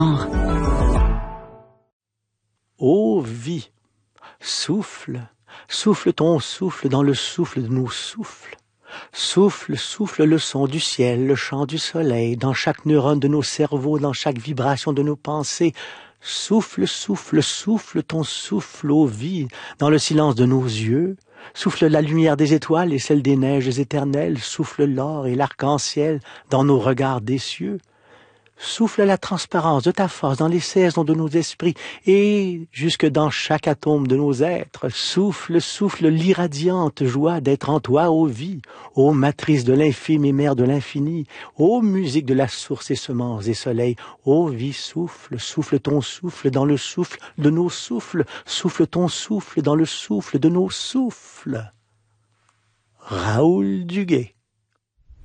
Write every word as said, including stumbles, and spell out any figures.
Ô vie, souffle, souffle ton souffle dans le souffle de nos souffles. Souffle, souffle le son du ciel, le chant du soleil, dans chaque neurone de nos cerveaux, dans chaque vibration de nos pensées. Souffle, souffle, souffle ton souffle, ô vie, dans le silence de nos yeux. Souffle la lumière des étoiles et celle des neiges éternelles. Souffle l'or et l'arc-en-ciel dans nos regards des cieux. Souffle la transparence de ta force dans les saisons de nos esprits et jusque dans chaque atome de nos êtres. Souffle, souffle l'irradiante joie d'être en toi, ô vie, ô matrice de l'infime et mère de l'infini, ô musique de la source et semence et soleil, ô vie, souffle, souffle ton souffle dans le souffle de nos souffles, souffle ton souffle dans le souffle de nos souffles. Raoul Duguay.